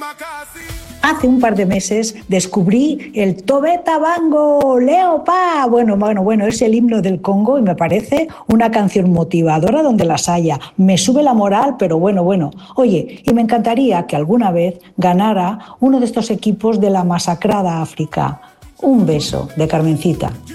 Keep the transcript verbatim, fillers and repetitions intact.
Hace un par de meses descubrí el Tobeta Bango Leopa. Bueno, bueno, bueno, es el himno del Congo y me parece una canción motivadora donde las haya. Me sube la moral, pero bueno, bueno. Oye, y me encantaría que alguna vez ganara uno de estos equipos de la masacrada África. Un beso de Carmencita.